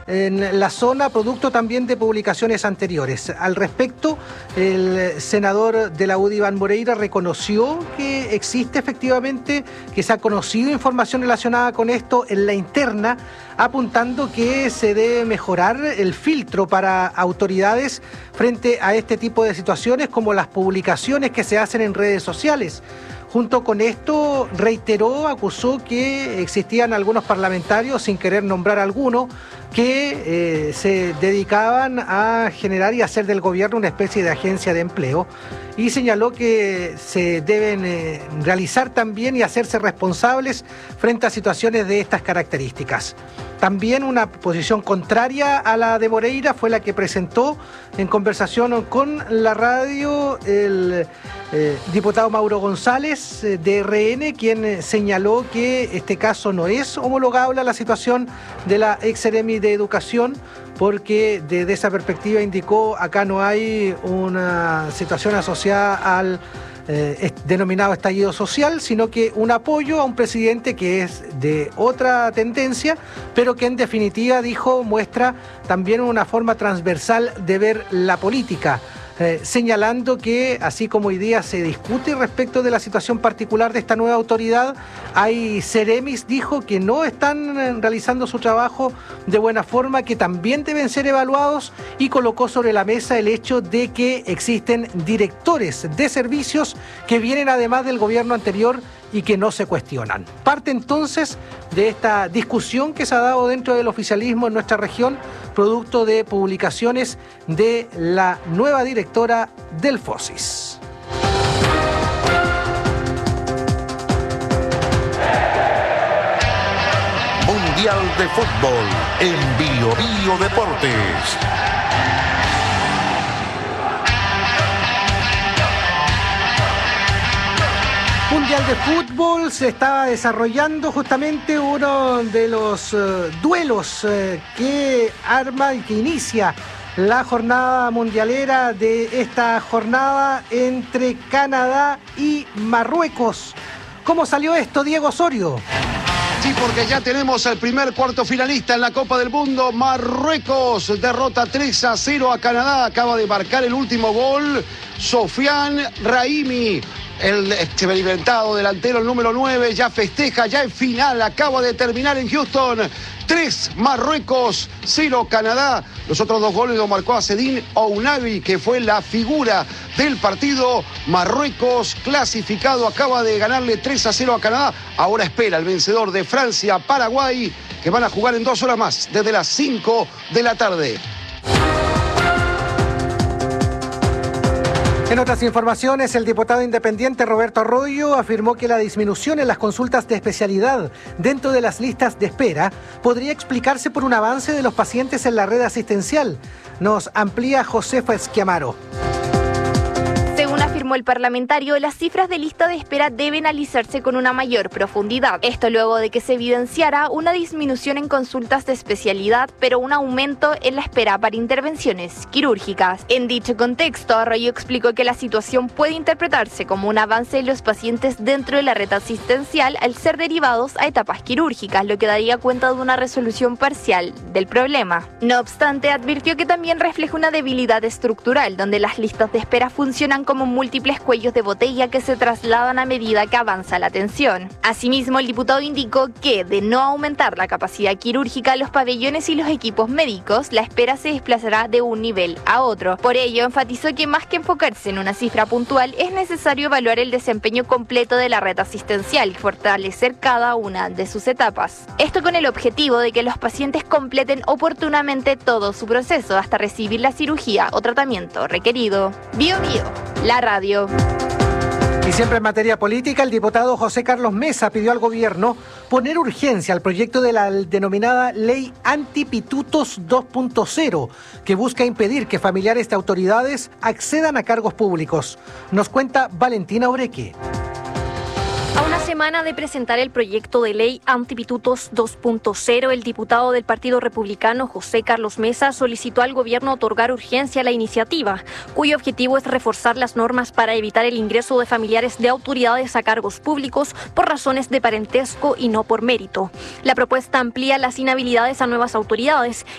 en la zona, producto también de publicaciones anteriores. Al respecto, el senador de la UDI, Iván Moreira, reconoció que existe efectivamente, que se ha conocido información relacionada con esto en la interna, apuntando que se debe mejorar el filtro para autoridades frente a este tipo de situaciones, como las publicaciones que se hacen en redes sociales. Junto con esto, acusó que existían algunos parlamentarios, sin querer nombrar alguno, que se dedicaban a generar y hacer del gobierno una especie de agencia de empleo, y señaló que se deben realizar también y hacerse responsables frente a situaciones de estas características. También una posición contraria a la de Moreira fue la que presentó en conversación con la radio el diputado Mauro González de RN, quien señaló que este caso no es homologable a la situación de la ex-seremi de Educación, porque desde esa perspectiva indicó acá no hay una situación asociada al denominado estallido social, sino que un apoyo a un presidente que es de otra tendencia, pero que en definitiva, dijo, muestra también una forma transversal de ver la política. Señalando que, así como hoy día se discute respecto de la situación particular de esta nueva autoridad, hay seremis, dijo, que no están realizando su trabajo de buena forma, que también deben ser evaluados, y colocó sobre la mesa el hecho de que existen directores de servicios que vienen además del gobierno anterior y que no se cuestionan. Parte entonces de esta discusión que se ha dado dentro del oficialismo en nuestra región, producto de publicaciones de la nueva directora del FOSIS. Mundial de Fútbol en Bio Deportes. Mundial de Fútbol, se estaba desarrollando justamente uno de los duelos que arma y que inicia la jornada mundialera de esta jornada entre Canadá y Marruecos. ¿Cómo salió esto, Diego Osorio? Sí, porque ya tenemos al primer cuarto finalista en la Copa del Mundo. Marruecos derrota 3-0 a Canadá. Acaba de marcar el último gol Sofiane Raimi. El experimentado delantero, el número 9, ya festeja, ya es final, acaba de terminar en Houston. 3 Marruecos, 0 Canadá. Los otros 2 goles los marcó Azzedine Ounahi, que fue la figura del partido. Marruecos clasificado, acaba de ganarle 3-0 a Canadá. Ahora espera el vencedor de Francia, Paraguay, que van a jugar en 2 horas más, desde las 5 de la tarde. En otras informaciones, el diputado independiente Roberto Arroyo afirmó que la disminución en las consultas de especialidad dentro de las listas de espera podría explicarse por un avance de los pacientes en la red asistencial. Nos amplía Josefa Esquiamaro. Según afirmó el parlamentario, las cifras de lista de espera deben analizarse con una mayor profundidad. Esto luego de que se evidenciara una disminución en consultas de especialidad, pero un aumento en la espera para intervenciones quirúrgicas. En dicho contexto, Arroyo explicó que la situación puede interpretarse como un avance en los pacientes dentro de la red asistencial al ser derivados a etapas quirúrgicas, lo que daría cuenta de una resolución parcial del problema. No obstante, advirtió que también refleja una debilidad estructural, donde las listas de espera funcionan como múltiples cuellos de botella que se trasladan a medida que avanza la atención. Asimismo, el diputado indicó que, de no aumentar la capacidad quirúrgica, los pabellones y los equipos médicos, la espera se desplazará de un nivel a otro. Por ello, enfatizó que más que enfocarse en una cifra puntual, es necesario evaluar el desempeño completo de la red asistencial y fortalecer cada una de sus etapas. Esto con el objetivo de que los pacientes completen oportunamente todo su proceso hasta recibir la cirugía o tratamiento requerido. Bio, la radio. Y siempre en materia política, el diputado José Carlos Mesa pidió al gobierno poner urgencia al proyecto de la denominada Ley Antipitutos 2.0, que busca impedir que familiares de autoridades accedan a cargos públicos. Nos cuenta Valentina Oreque. A una semana de presentar el proyecto de ley Antipitutos 2.0, el diputado del Partido Republicano José Carlos Mesa solicitó al gobierno otorgar urgencia a la iniciativa, cuyo objetivo es reforzar las normas para evitar el ingreso de familiares de autoridades a cargos públicos por razones de parentesco y no por mérito. La propuesta amplía las inhabilidades a nuevas autoridades